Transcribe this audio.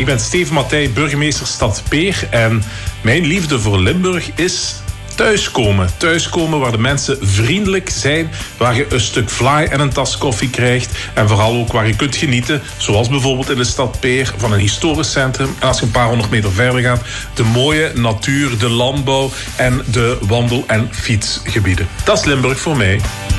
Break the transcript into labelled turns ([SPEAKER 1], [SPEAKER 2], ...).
[SPEAKER 1] Ik ben Steven Mattij, burgemeester Stad Peer. En mijn liefde voor Limburg is thuiskomen. Thuiskomen waar de mensen vriendelijk zijn, waar je een stuk vlaai en een tas koffie krijgt. En vooral ook waar je kunt genieten, zoals bijvoorbeeld in de stad Peer, van een historisch centrum. En als je een paar honderd meter verder gaat, de mooie natuur, de landbouw en de wandel- en fietsgebieden. Dat is Limburg voor mij.